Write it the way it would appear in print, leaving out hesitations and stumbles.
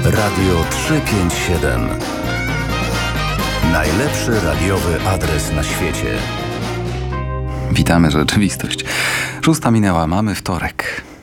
Radio 357. Najlepszy radiowy adres na świecie. Witamy rzeczywistość. 6 minęła, mamy wtorek.